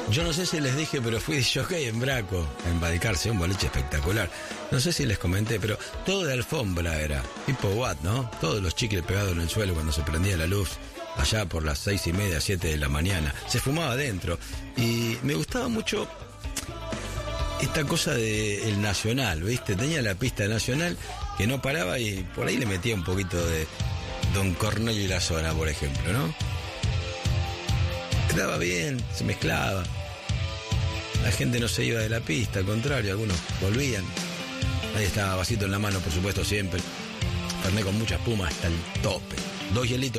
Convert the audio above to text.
Yo no sé si les dije, pero fui jockey en Braco, en Badicarse, un boliche espectacular. No sé si les comenté, pero todo de alfombra era, tipo Watt, ¿no? Todos los chicles pegados en el suelo cuando se prendía la luz, allá por las 6:30, 7 de la mañana. Se fumaba adentro. Y me gustaba mucho esta cosa del Nacional, ¿viste? Tenía la pista nacional que no paraba y por ahí le metía un poquito de Don Cornelio y la Zona, por ejemplo, ¿no? Quedaba bien, se mezclaba. La gente no se iba de la pista, al contrario, algunos volvían. Ahí estaba vasito en la mano, por supuesto, siempre. Fernet con mucha espuma hasta el tope. 2 hielitos.